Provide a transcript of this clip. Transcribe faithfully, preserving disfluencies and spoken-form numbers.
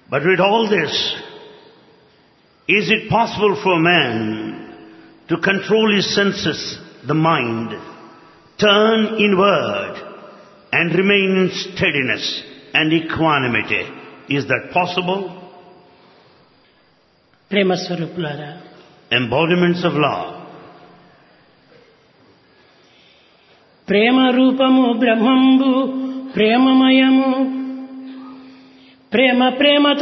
But with all this, is it possible for man to control his senses, the mind, turn inward and remain in steadiness and equanimity? Is that possible? ప్రేమ స్వరూపులారా, Embodiments of love. ప్రేమ రూపము బ్రహ్మంబు ప్రేమమయము, ప్రేమ ప్రేమతో